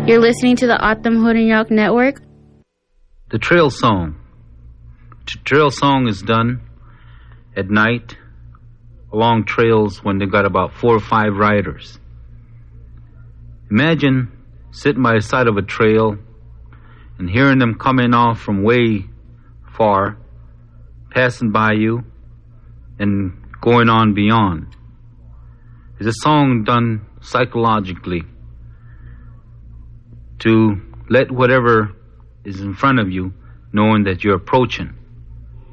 You're listening to the Atam Horenyak Network. The trail song. Trail song is done at night along trails when they've got about 4 or 5 riders. Imagine sitting by the side of a trail and hearing them coming off from way far, passing by you, and going on beyond. It's a song done psychologically to let whatever is in front of you knowing that you're approaching.